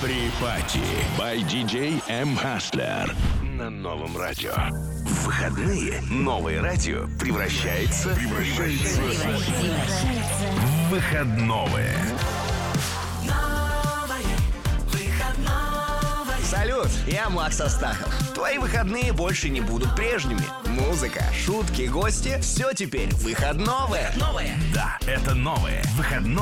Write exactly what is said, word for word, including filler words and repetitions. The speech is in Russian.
При-пати by ди джей эм Hustler на новом радио. В выходные новое радио превращается, превращается в выходное. Салют, я Макс Астахов. Твои выходные больше не будут прежними. Музыка, шутки, гости — все теперь выходное. Да, это новое выходное.